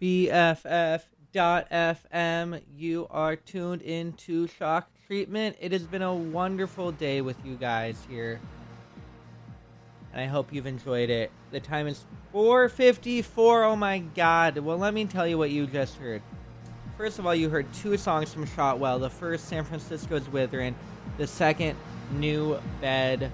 BFF.FM. You are tuned into Shock Treatment. It has been a wonderful day with you guys here, and I hope you've enjoyed it. The time is 4:54. Oh my god. Well, let me tell you what you just heard. First of all, you heard two songs from Shotwell. The first, San Francisco's Withering. The second, New Bed.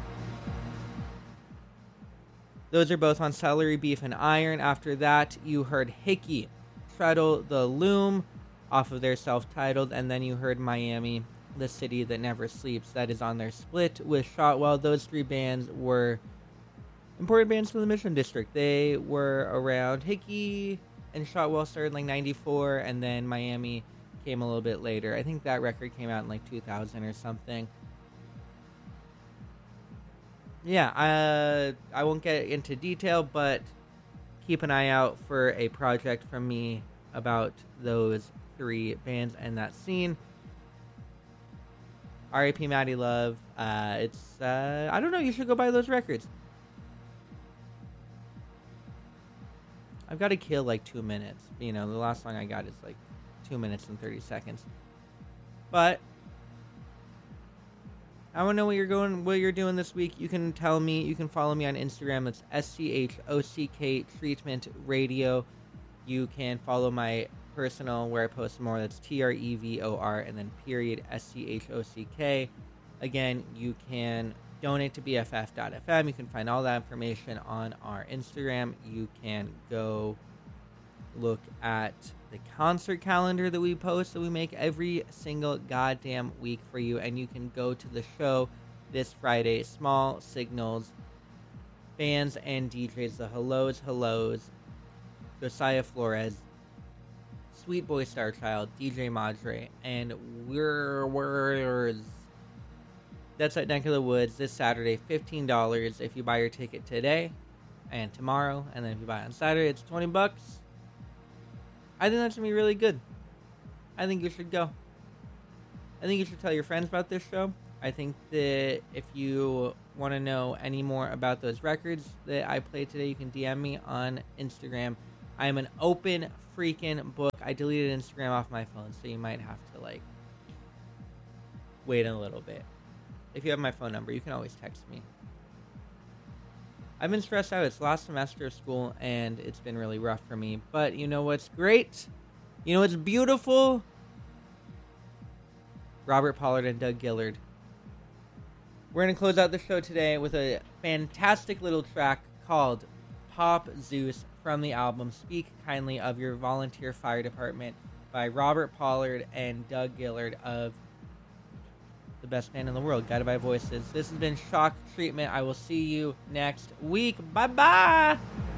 Those are both on Celery, Beef, and Iron. After that, you heard Hickey, Treadle the Loom, off of their self-titled. And then you heard Miami, The City That Never Sleeps. That is on their split with Shotwell. Those three bands were important bands to the Mission District. They were around. Hickey and Shotwell started in like 94, and then Miami came a little bit later. I think that record came out in like 2000 or something. Yeah, I won't get into detail, but keep an eye out for a project from me about those three bands and that scene. R.I.P. Maddie Love. I don't know, you should go buy those records. I've got to kill like 2 minutes. You know, the last song I got is like 2 minutes and 30 seconds. But I want to know what you're doing this week. You can tell me. You can follow me on Instagram. It's SCHOCK Treatment Radio. You can follow my personal where I post more. That's TREVOR and then period SCHOCK. Again, you can donate to BFF.FM. You can find all that information on our Instagram. You can go look at the concert calendar that we post, that we make every single goddamn week for you. And you can go to the show this Friday. Small Signals, bands and DJs, the Hellos, Josiah Flores, Sweet Boy Starchild, DJ Madre, and We're that's at Neck of the Woods this Saturday. $15 if you buy your ticket today and tomorrow, and then if you buy it on Saturday, it's $20. I think that's going to be really good. I think you should go. I think you should tell your friends about this show. I think that if you want to know any more about those records that I played today, you can DM me on Instagram. I am an open freaking book. I deleted Instagram off my phone, so you might have to, like, wait a little bit. If you have my phone number, you can always text me. I've been stressed out. It's last semester of school, and it's been really rough for me. But you know what's great? You know what's beautiful? Robert Pollard and Doug Gillard. We're going to close out the show today with a fantastic little track called Pop Zeus from the album Speak Kindly of Your Volunteer Fire Department by Robert Pollard and Doug Gillard of the best band in the world, Guided by Voices. This has been Shock Treatment. I will see you next week. Bye-bye!